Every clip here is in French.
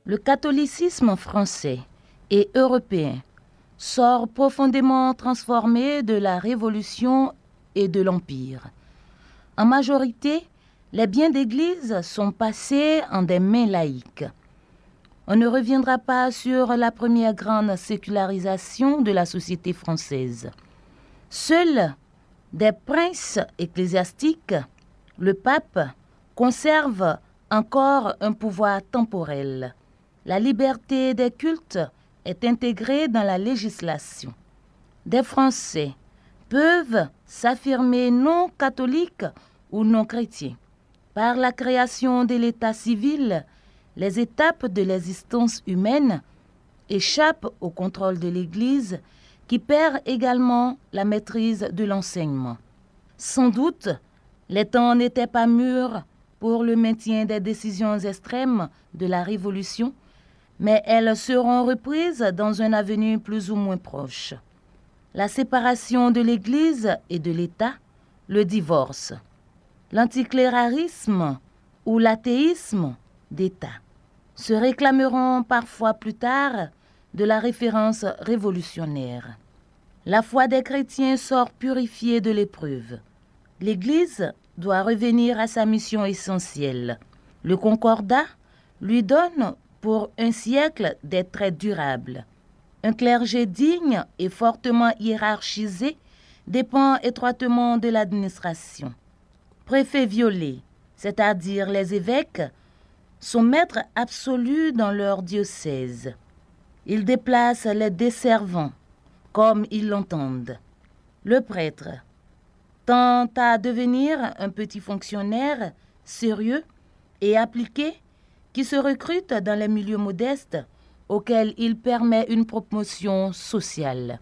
Le catholicisme français et européen sort profondément transformé de la Révolution et de l'Empire. En majorité, les biens d'église sont passés en des mains laïques. On ne reviendra pas sur la première grande sécularisation de la société française. Seuls des princes ecclésiastiques, le pape, conservent encore un pouvoir temporel. La liberté des cultes est intégrée dans la législation. Des Français peuvent s'affirmer non catholiques ou non chrétiens. Par la création de l'état civil, les étapes de l'existence humaine échappent au contrôle de l'Église qui perd également la maîtrise de l'enseignement. Sans doute, les temps n'étaient pas mûrs pour le maintien des décisions extrêmes de la Révolution, mais elles seront reprises dans un avenir plus ou moins proche. La séparation de l'Église et de l'État, le divorce, l'anticléralisme ou l'athéisme d'État se réclameront parfois plus tard de la référence révolutionnaire. La foi des chrétiens sort purifiée de l'épreuve. L'Église doit revenir à sa mission essentielle. Le Concordat lui donne pour un siècle des traits durables. Un clergé digne et fortement hiérarchisé dépend étroitement de l'administration. Préfets violés, c'est-à-dire les évêques, sont maîtres absolus dans leur diocèse. Ils déplacent les desservants comme ils l'entendent. Le prêtre tend à devenir un petit fonctionnaire sérieux et appliqué qui se recrute dans les milieux modestes auxquels il permet une promotion sociale.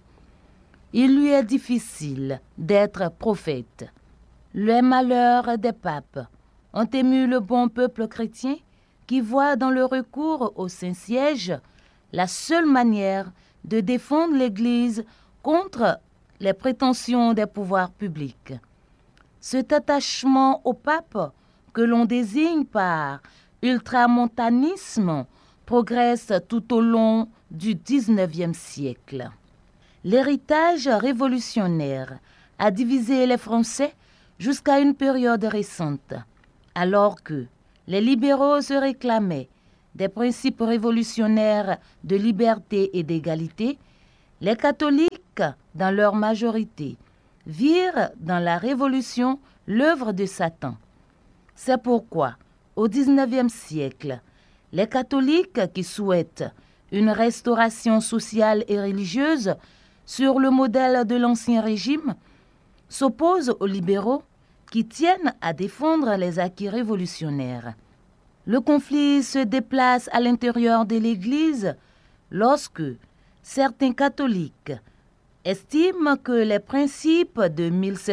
Il lui est difficile d'être prophète. Les malheurs des papes ont ému le bon peuple chrétien qui voit dans le recours au Saint-Siège la seule manière de défendre l'Église contre les prétentions des pouvoirs publics. Cet attachement au pape, que l'on désigne par ultramontanisme, progresse tout au long du XIXe siècle. L'héritage révolutionnaire a divisé les Français jusqu'à une période récente, alors que les libéraux se réclamaient des principes révolutionnaires de liberté et d'égalité. Les catholiques, dans leur majorité, virent dans la Révolution l'œuvre de Satan. C'est pourquoi, au XIXe siècle, les catholiques qui souhaitent une restauration sociale et religieuse sur le modèle de l'Ancien Régime s'opposent aux libéraux qui tiennent à défendre les acquis révolutionnaires. Le conflit se déplace à l'intérieur de l'Église lorsque certains catholiques estiment que les principes de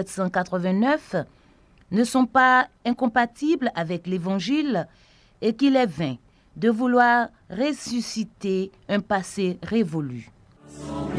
1789 ne sont pas incompatibles avec l'Évangile et qu'il est vain de vouloir ressusciter un passé révolu.